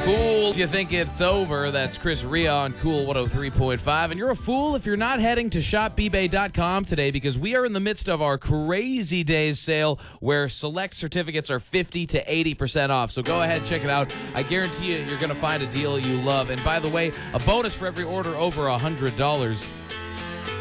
Fool if you think it's over. That's Chris Ria on Cool 103.5. And you're a fool if you're not heading to shopbbay.com today, because we are in the midst of our Crazy Days sale where select certificates are 50 to 80% off. So go ahead, check it out. I guarantee you're going to find a deal you love. And by the way, a bonus for every order over $100.